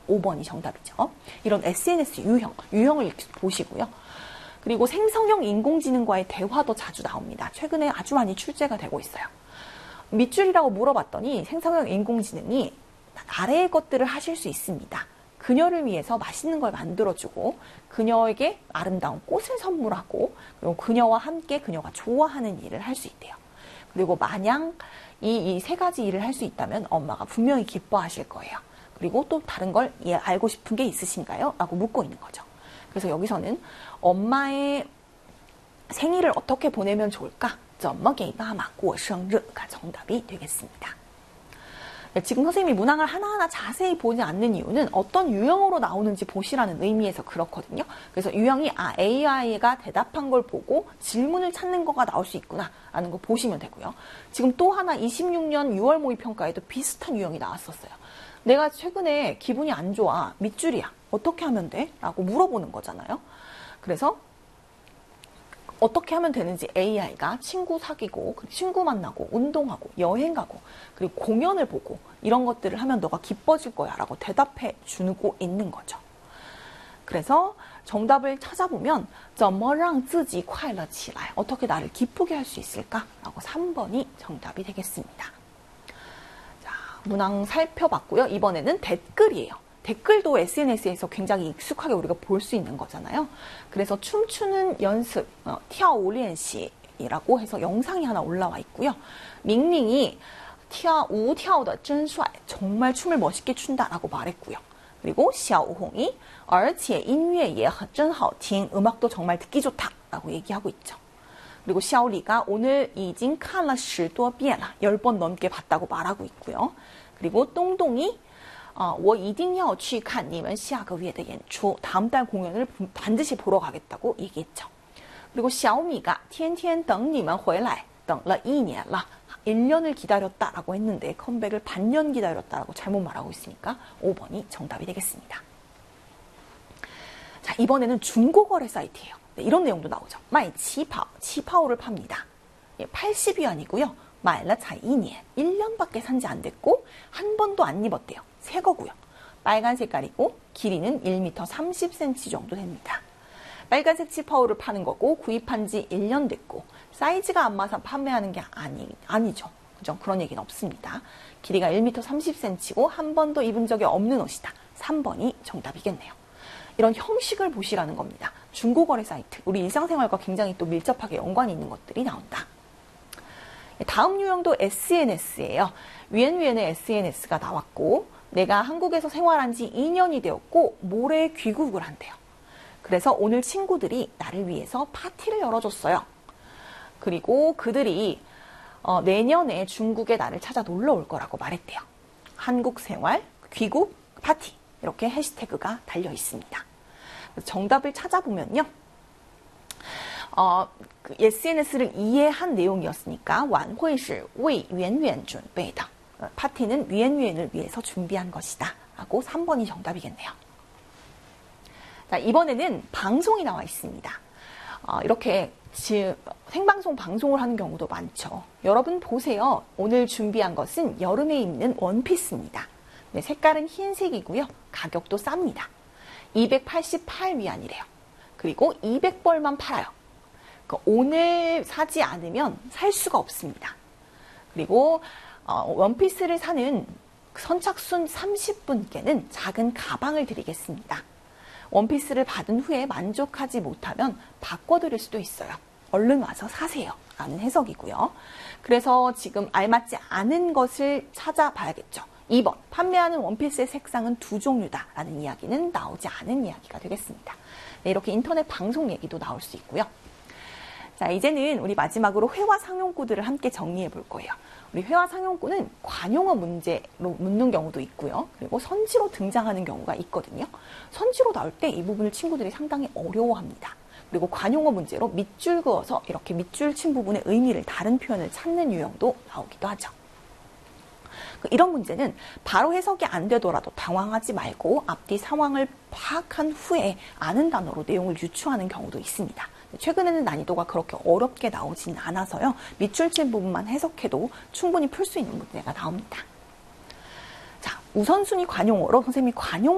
5번이 정답이죠. 이런 SNS 유형을 보시고요. 그리고 생성형 인공지능과의 대화도 자주 나옵니다. 최근에 아주 많이 출제가 되고 있어요. 밑줄이라고 물어봤더니 생성형 인공지능이 아래의 것들을 하실 수 있습니다. 그녀를 위해서 맛있는 걸 만들어주고 그녀에게 아름다운 꽃을 선물하고 그리고 그녀와 함께 그녀가 좋아하는 일을 할 수 있대요. 그리고 마냥 이 세 가지 일을 할 수 있다면 엄마가 분명히 기뻐하실 거예요. 그리고 또 다른 걸 알고 싶은 게 있으신가요? 라고 묻고 있는 거죠. 그래서 여기서는 엄마의 생일을 어떻게 보내면 좋을까? 怎么给妈妈过生日가 정답이 되겠습니다. 네, 지금 선생님이 문항을 하나하나 자세히 보지 않는 이유는 어떤 유형으로 나오는지 보시라는 의미에서 그렇거든요. 그래서 유형이 AI가 대답한 걸 보고 질문을 찾는 거가 나올 수 있구나 라는 거 보시면 되고요. 지금 또 하나 26년 6월 모의평가에도 비슷한 유형이 나왔었어요. 내가 최근에 기분이 안 좋아. 밑줄이야. 어떻게 하면 돼? 라고 물어보는 거잖아요. 그래서 어떻게 하면 되는지 AI가 친구 사귀고 친구 만나고 운동하고 여행 가고 그리고 공연을 보고 이런 것들을 하면 너가 기뻐질 거야 라고 대답해 주고 있는 거죠. 그래서 정답을 찾아보면 怎么让自己快乐起来 어떻게 나를 기쁘게 할 수 있을까? 라고 3번이 정답이 되겠습니다. 자, 문항 살펴봤고요. 이번에는 댓글이에요. 댓글도 SNS에서 굉장히 익숙하게 우리가 볼 수 있는 거잖아요. 그래서 춤추는 연습, 跳舞练习이라고 해서 영상이 하나 올라와 있고요. 밍밍이 跳舞跳得真帅 정말 춤을 멋있게 춘다라고 말했고요. 그리고 小吴红이而且音乐也真好听 음악도 정말 듣기 좋다라고 얘기하고 있죠. 그리고 小李가 오늘 已经看了10多遍了 10번 넘게 봤다고 말하고 있고요. 그리고 똥똥이 我一定要去看你们下个月的演出 다음 달 공연을 반드시 보러 가겠다고 얘기했죠. 그리고 小米가 天天等你们回来等了1年了 1년을 기다렸다라고 했는데 컴백을 반년 기다렸다라고 잘못 말하고 있으니까 5번이 정답이 되겠습니다. 자, 이번에는 중고거래 사이트예요. 네, 이런 내용도 나오죠. 卖旗袍, 치파오를 팝니다. 80위안이고요. 买了才 2년, 1년밖에 산지 안 됐고 한 번도 안 입었대요. 새 거고요. 빨간 색깔이고 길이는 1m 30cm 정도 됩니다. 빨간색 치파오를 파는 거고 구입한 지 1년 됐고 사이즈가 안 맞아 판매하는 게 아니죠. 그죠? 그런 얘기는 없습니다. 길이가 1m 30cm고 한 번도 입은 적이 없는 옷이다. 3번이 정답이겠네요. 이런 형식을 보시라는 겁니다. 중고거래 사이트, 우리 일상생활과 굉장히 또 밀접하게 연관이 있는 것들이 나온다. 다음 유형도 SNS예요. 위엔위엔의 SNS가 나왔고 내가 한국에서 생활한 지 2년이 되었고 모레 귀국을 한대요. 그래서 오늘 친구들이 나를 위해서 파티를 열어줬어요. 그리고 그들이 내년에 중국에 나를 찾아 놀러 올 거라고 말했대요. 한국 생활, 귀국, 파티 이렇게 해시태그가 달려 있습니다. 정답을 찾아보면요. 그 SNS를 이해한 내용이었으니까 晚会是为圆圆准备的 파티는 위엔위엔을 위해서 준비한 것이다 하고 3번이 정답이겠네요. 자, 이번에는 방송이 나와 있습니다. 이렇게 생방송 방송을 하는 경우도 많죠. 여러분 보세요. 오늘 준비한 것은 여름에 입는 원피스입니다. 네, 색깔은 흰색이고요. 가격도 쌉니다. 288위안이래요. 그리고 200벌만 팔아요. 오늘 사지 않으면 살 수가 없습니다. 그리고 원피스를 사는 선착순 30분께는 작은 가방을 드리겠습니다. 원피스를 받은 후에 만족하지 못하면 바꿔드릴 수도 있어요. 얼른 와서 사세요. 라는 해석이고요. 그래서 지금 알맞지 않은 것을 찾아봐야겠죠. 2번, 판매하는 원피스의 색상은 2종류다. 라는 이야기는 나오지 않은 이야기가 되겠습니다. 네, 이렇게 인터넷 방송 얘기도 나올 수 있고요. 자, 이제는 우리 마지막으로 회화 상용구들을 함께 정리해 볼 거예요. 우리 회화 상용구는 관용어 문제로 묻는 경우도 있고요. 그리고 선지로 등장하는 경우가 있거든요. 선지로 나올 때 이 부분을 친구들이 상당히 어려워합니다. 그리고 관용어 문제로 밑줄 그어서 이렇게 밑줄 친 부분의 의미를 다른 표현을 찾는 유형도 나오기도 하죠. 이런 문제는 바로 해석이 안 되더라도 당황하지 말고 앞뒤 상황을 파악한 후에 아는 단어로 내용을 유추하는 경우도 있습니다. 최근에는 난이도가 그렇게 어렵게 나오진 않아서요. 밑줄 친 부분만 해석해도 충분히 풀 수 있는 문제가 나옵니다. 자, 우선순위 관용어로 선생님이 관용